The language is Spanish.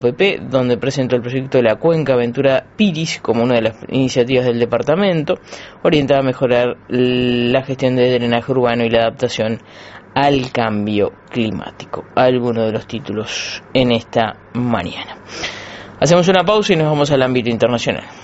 PP, donde presentó el proyecto de la Cuenca Ventura Piris como una de las iniciativas del departamento, orientada a mejorar la gestión de drenaje urbano y la adaptación al cambio climático. Algunos de los títulos en esta mañana. Hacemos una pausa y nos vamos al ámbito internacional.